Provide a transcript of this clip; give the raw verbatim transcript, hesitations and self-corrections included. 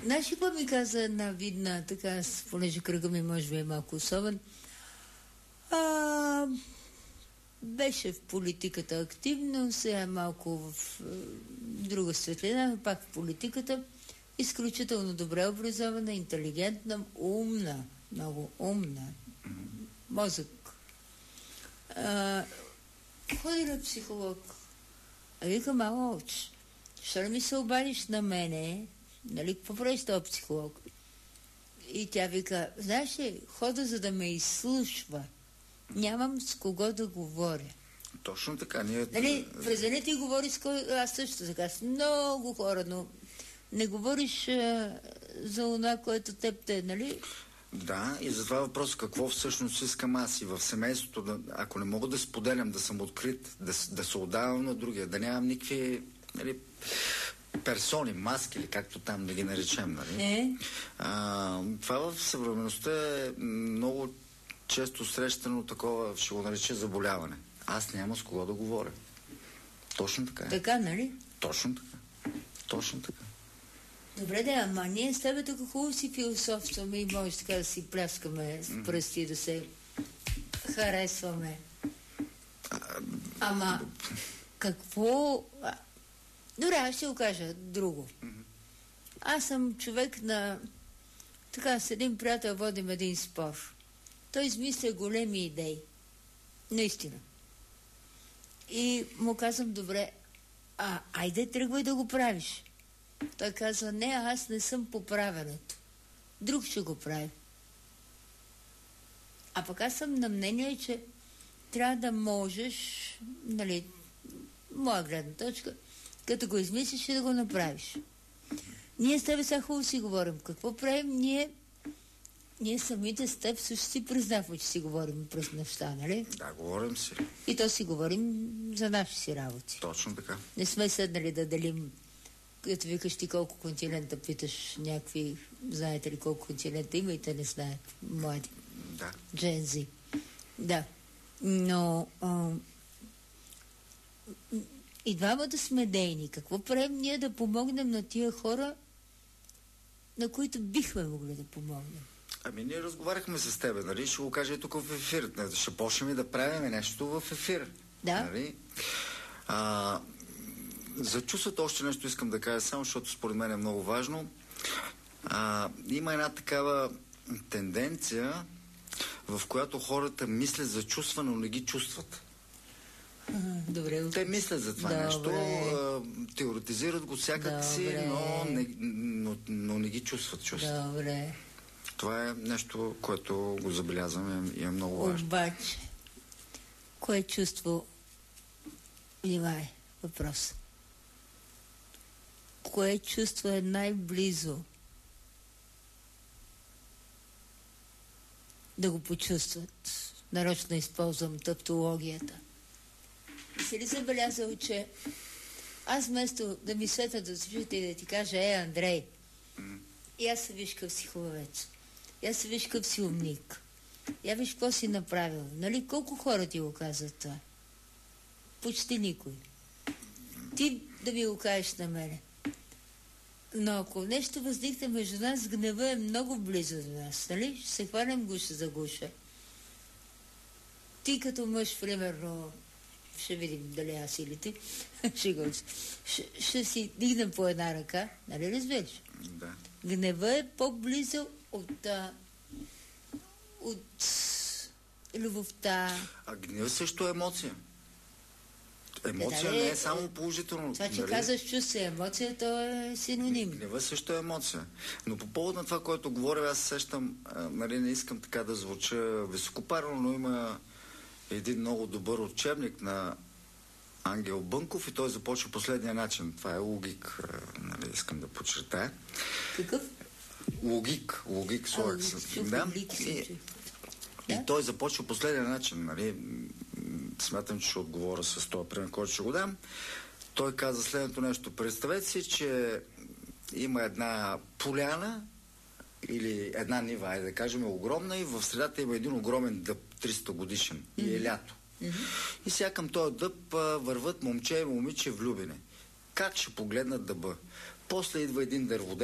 Знаеш ли какво ми каза една видна, така, понеже кръга ми може би е малко особен, а, беше в политиката активно, сега е малко в е, друга светлина, но пак в политиката, изключително добре образована, интелигентна, умна, много умна, мозък. А, ходи на психолог. А вика, мама, очи, що ли ми се обадиш на мене, нали, какво правиш този психолог? И тя вика, знаеш ли, хода за да ме изслушва. Нямам с кого да говоря. Точно така. Ние... Нали, през деня ти говори с кой... Аз също така с много хора, но не говориш а, за това, което теб те, нали? Да, и затова въпрос какво всъщност искам аз и в семейството, да, ако не мога да споделям, да съм открит, да, да се отдавам на другия, да нямам никакви, нали, персони, маски или както там да ги наречем, нали? Е? А, това в съвременността е много често срещано такова, ще го нарече заболяване. Аз няма с кого да говоря. Точно така е. Така, нали? Точно така. Точно така. Добре, да, ама ние с тебе тук хубаво си философстваме и може така да си пляскаме с пръсти, да се харесваме. Ама какво... Добре, аз ще го кажа друго. Аз съм човек на... Така, с един приятел водим един спор. Той измисля големи идеи. Наистина. И му казвам, добре, а, айде тръгвай да го правиш. Той казва, не, аз не съм по правенето. Друг ще го прави. А пък аз съм на мнение, че трябва да можеш, нали, моя гледна точка, като го измислиш и да го направиш. Ние с тебе сега хубаво си говорим. Какво правим? Ние, ние самите с теб също си признаваме, че си говорим през неща, нали? Да, говорим си. И то си говорим за наши си работи. Точно така. Не сме седнали да делим, като викаш ти колко континента, питаш някакви, знаете ли колко континента има и те не знаят, млади. Да. Джензи. Да. Но а, и двамата сме дейни. Какво правим ние да помогнем на тия хора, на които бихме могли да помогнем? Ами ние разговаряхме с тебе, нали? Ще го кажа и тук в ефир. Ще почнем да правим нещо в ефир. Да. Нали? А, за чувството още нещо искам да кажа само, защото според мен е много важно. А, има една такава тенденция, в която хората мислят за чувства, но не ги чувстват. Добре. Те мислят за това Добре. нещо, а, теоретизират го всякак си, но не, но, но не ги чувстват чувства. Добре. Това е нещо, което го забелязваме и е много важно. Обаче, кое чувство, внимай, въпрос. Кое чувство е най-близо да го почувстват? Нарочно използвам таптологията. И си ли забелязал, че аз вместо да ми светят да слушате и да ти кажа, е, Андрей, и аз се виж къв си хубавец, и аз се виж къв си умник, я виж какво си направил. Нали, колко хора ти го казват това? Почти никой. Ти да ми го кажеш на мене. Но ако нещо възникне между нас, гнева е много близо до нас, нали? Ще се хванем гуша за гуша. Ти като мъж, примерно, ще видим дали аз или ти, ще, го, ще, ще си дигнем по една ръка, нали разбираш? Да. Гнева е по-близо от, а, от любовта. А гнев също е емоция. Емоция да, не е само положително. Това, че нали? казваш чувство и емоция, то е синоним. Гнева също е емоция. Но по повод на това, което говоря, аз сещам, а, нали, не искам така да звуча високопарно, но има един много добър учебник на Ангел Бънков и той започва последния начин. Това е логик, а, нали, искам да подчертая. Какъв? Логик. Логик, сорък. Да. И, и той започва последния начин, нали. Смятам, че ще отговоря с този пример, който ще го дам. Той каза следното нещо. Представете си, че има една поляна или една нива, айде да кажем, огромна и в средата има един огромен дъб, триста годишен. Mm-hmm. И е лято. Mm-hmm. И сега към този дъб а, върват момче и момиче влюбени. Как ще погледнат дъба? После идва един дърводелец,